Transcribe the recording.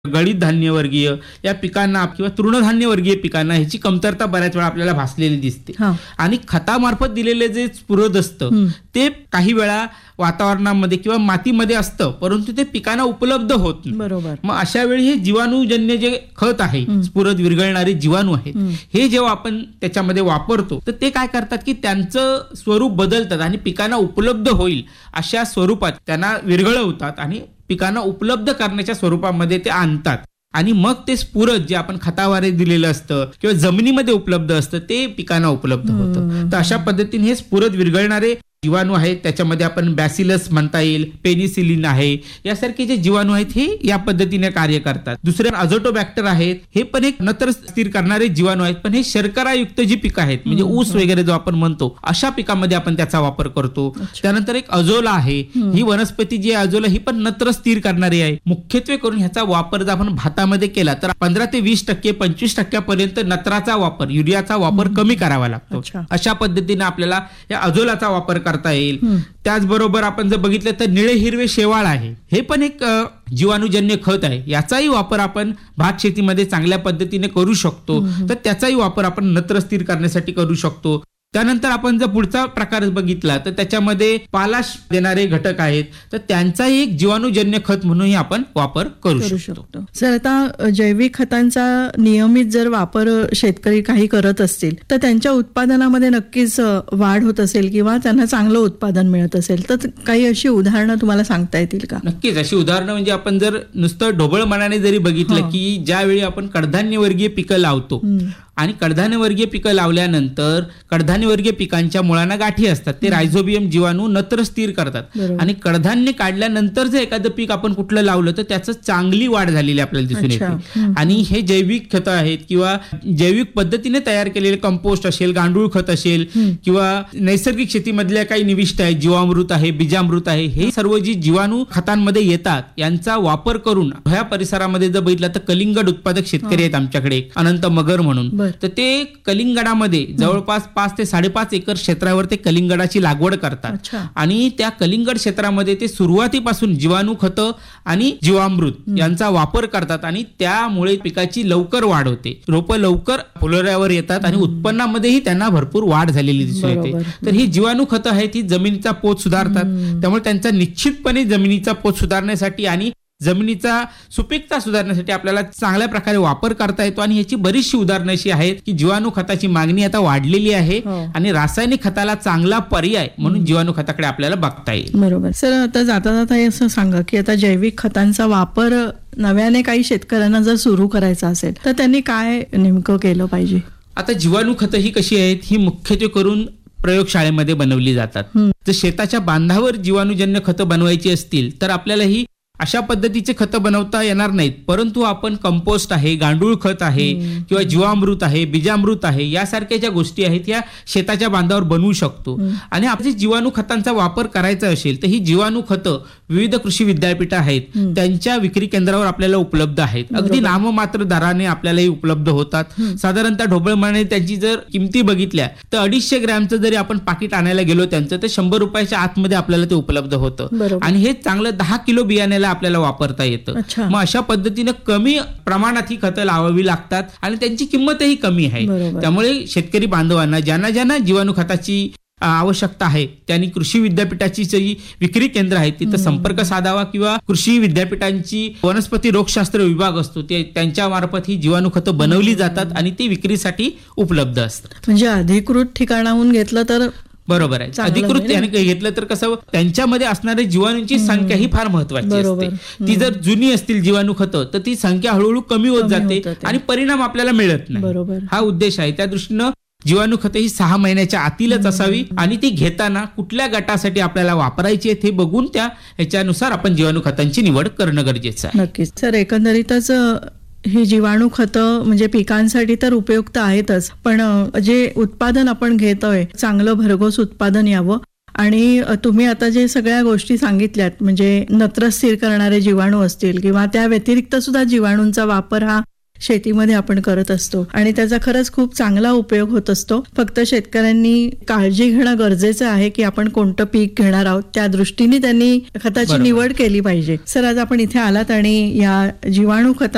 गळीत धान्यवर्गीय या पिकांना किंवा तृणधान्यवर्गीय पिकांना ह्याची कमतरता बऱ्याच वेळा आपल्याला भासलेली दिसते. आणि खतामार्फत दिलेले जे स्फुरद असतं ते काही वेळा वातावरणामध्ये किंवा मातीमध्ये असतं, परंतु ते पिकांना उपलब्ध होत नाही. बरोबर. मग अशा वेळी हे जीवाणूजन्य जे खत आहे, स्फुरद विरघळणारे जीवाणू आहेत, हे जेव्हा आपण त्याच्यामध्ये वापरतो तर ते काय करतात की त्यांचं स्वरूप बदलतात आणि पिकांना उपलब्ध होईल अशा स्वरूपात त्यांना विरघळवतात आणि पिकांना उपलब्ध करण्याच्या स्वरूपामध्ये ते आणतात. आणि मग ते स्फुरद जे आपण खतावारे दिलेलं असतं किंवा जमिनीमध्ये उपलब्ध असतं ते पिकांना उपलब्ध होतं. तर अशा पद्धतीने हे स्फुरद विरघळणारे जीवाणू आहेत, त्याच्यामध्ये आपण बॅसिलस म्हणता येईल, पेनिसिलिन आहे, यासारखे जे जीवाणू आहेत हे या पद्धतीने कार्य करतात. दुसरे अझोटोबॅक्टर आहेत, हे पण एक नत्र स्थिर करणारे जीवाणू आहेत, पण हे शर्करायुक्त जी पिकं आहेत म्हणजे ऊस वगैरे जो आपण म्हणतो अशा पिकांमध्ये आपण त्याचा वापर करतो. त्यानंतर एक अजोला आहे, ही वनस्पती जी आहे अजोला ही पण नत्र स्थिर करणारी आहे. मुख्यत्वे करून ह्याचा वापर जर आपण भातामध्ये केला तर 15 ते 20% 25% नत्राचा वापर, युरियाचा वापर कमी करावा लागतो. अशा पद्धतीने आपल्याला या अजोलाचा वापर करता येईल. त्याचबरोबर आपण जर बघितलं तर निळे हिरवे शेवाळ आहे, हे पण एक जीवाणूजन्य खत आहे. याचाही वापर आपण भात शेतीमध्ये चांगल्या पद्धतीने करू शकतो. तर त्याचाही वापर आपण नत्र स्थिर करण्यासाठी करू शकतो. त्यानंतर आपण जर पुढचा प्रकार बघितला तर त्याच्यामध्ये पालाश देणारे घटक आहेत, तर त्यांचाही एक जीवाणूजन्य खत म्हणूनही आपण वापर करू शकतो. सर, आता जैविक खतांचा नियमित जर वापर शेतकरी काही करत असतील तर त्यांच्या उत्पादनामध्ये नक्कीच वाढ होत असेल किंवा त्यांना चांगलं उत्पादन मिळत असेल, तर काही अशी उदाहरणं तुम्हाला सांगता येतील का? नक्कीच अशी उदाहरणं म्हणजे आपण जर नुसतं ढोबळ मनाने जरी बघितलं की ज्यावेळी आपण कडधान्यवर्गीय पिकं लावतो आणि कडधान्यवर्गीय पिकं लावल्यानंतर कडधान्यवर्गीय पिकांच्या मुळांना गाठी असतात, ते रायझोबियम जीवाणू नत्र स्थिर करतात. आणि कडधान्य काढल्यानंतर जर एखादं पीक आपण कुठलं लावलं तर त्याचं चांगली वाढ झालेली आपल्याला दिसून येते. आणि हे जैविक खतं आहेत किंवा जैविक पद्धतीने तयार केलेले कंपोस्ट असेल, गांडूळ खत असेल किंवा नैसर्गिक शेतीमधल्या काही निविष्ट आहेत, जीवामृत आहे, बीजामृत आहे, हे सर्व जी जीवाणू खतांमध्ये येतात यांचा वापर करून ह्या परिसरामध्ये जर बघितलं तर कलिंगड उत्पादक शेतकरी आहेत आमच्याकडे, अनंत मगर म्हणून. तर ते कलिंगडामध्ये जवळपास 5 ते 5.5 एकर क्षेत्रावर ते कलिंगडाची लागवड करतात. आणि त्या कलिंगड क्षेत्रामध्ये ते सुरुवातीपासून जीवाणू खतं आणि जीवामृत यांचा वापर करतात आणि त्यामुळे पिकाची लवकर वाढ होते, रोपं लवकर फुलोऱ्यावर येतात आणि उत्पन्नामध्येही त्यांना भरपूर वाढ झालेली दिसून येते. तर ही जीवाणू खतं आहेत ही जमिनीचा पोत सुधारतात. त्यामुळे त्यांचा निश्चितपणे जमिनीचा पोत सुधारण्यासाठी आणि जमिनीचा सुपीकता सुधारण्यासाठी आपल्याला चांगल्या प्रकारे वापर करता येतो. आणि ह्याची बरीचशी उदाहरणं अशी आहेत की जीवाणू खताची मागणी आता वाढलेली आहे आणि रासायनिक खताला चांगला पर्याय म्हणून जीवाणू खताकडे आपल्याला बघता येईल. बरोबर. सर, आता जाता जाता असं सांगा की आता जैविक खतांचा वापर नव्याने काही शेतकऱ्यांना जर सुरू करायचा असेल तर त्यांनी काय नेमकं केलं पाहिजे? आता जीवाणू खतं ही कशी आहेत, ही मुख्यत्वे करून प्रयोगशाळेमध्ये बनवली जातात. जर शेताच्या बांधावर जीवाणूजन्य खतं बनवायची असतील तर आपल्याला ही अशा पद्धतीचे खतं बनवता येणार नाहीत, परंतु आपण कंपोस्ट आहे, गांडूळ खत आहे किंवा जीवामृत आहे, बीजामृत आहे, यासारख्या ज्या गोष्टी आहेत या शेताच्या बांधावर बनवू शकतो. आणि आपल्या जीवाणू खतांचा वापर करायचा असेल तर ही जीवाणू खतं विविध कृषी विद्यापीठ आहेत त्यांच्या विक्री केंद्रावर आपल्याला उपलब्ध आहेत. अगदी नाममात्र दराने आपल्यालाही उपलब्ध होतात. साधारणतः ढोबळ मनाने त्यांची जर किमती बघितल्या तर 250 ग्रॅमचं जरी आपण पाकिट आणायला गेलो त्यांचं तर 100 रुपयाच्या आतमध्ये आपल्याला ते उपलब्ध होतं. आणि हे चांगलं 10 किलो बियाण्याला आपल्याला वापरता येतं. मग अशा पद्धतीने कमी प्रमाणात ही खतं लावावी लागतात आणि त्यांची किंमतही कमी आहे. त्यामुळे शेतकरी बांधवांना ज्यांना जीवाणू खताची आवश्यकता आहे त्यांनी कृषी विद्यापीठाची जी विक्री केंद्र आहेत तिथं संपर्क साधावा किंवा कृषी विद्यापीठांची वनस्पती रोगशास्त्र विभाग असतो ते त्यांच्या मार्फत ही जीवाणू खतं बनवली जातात आणि ती विक्रीसाठी उपलब्ध असतात. म्हणजे अधिकृत ठिकाणाहून घेतलं तर बरोबर आहे. अधिकृत घेतलं तर कसं त्यांच्यामध्ये असणाऱ्या जीवाणूंची संख्या ही फार महत्वाची असते. ती जर जुनी असतील जीवाणू खतं तर ती संख्या हळूहळू कमी होत जाते आणि परिणाम आपल्याला मिळत नाही. हा उद्देश आहे. त्या दृष्टीनं जीवाणू खतं ही 6 महिन्याच्या आतीलच असावी आणि ती घेताना कुठल्या गटासाठी आपल्याला वापरायची आहे हे बघून त्या ह्याच्यानुसार आपण जीवाणू खतांची निवड करणं गरजेचं आहे. नक्कीच. सर, एकंदरीतच ही जीवाणू खतं म्हणजे पिकांसाठी तर उपयुक्त आहेतच, पण जे उत्पादन आपण घेतोय चांगलं भरघोस उत्पादन यावं आणि तुम्ही आता जे सगळ्या गोष्टी सांगितल्यात म्हणजे नत्र स्थिर करणारे जीवाणू असतील किंवा त्या व्यतिरिक्त सुद्धा जीवाणूंचा वापर हा शेतीमध्ये आपण करत असतो आणि त्याचा खरंच खूप चांगला उपयोग होत असतो. फक्त शेतकऱ्यांनी काळजी घेणं गरजेचं आहे की आपण कोणतं पीक घेणार आहोत त्या दृष्टीने त्यांनी खताची निवड केली पाहिजे. सर, आज आपण इथे आलात आणि या जीवाणू खता